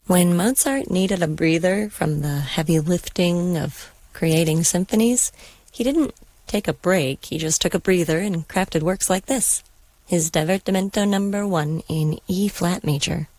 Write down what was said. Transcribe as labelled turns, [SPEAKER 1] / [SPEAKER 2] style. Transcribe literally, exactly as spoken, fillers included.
[SPEAKER 1] When Mozart needed a breather from the heavy lifting of creating symphonies, he didn't take a break, he just took a breather and crafted works like this. His Divertimento number one in E-flat major.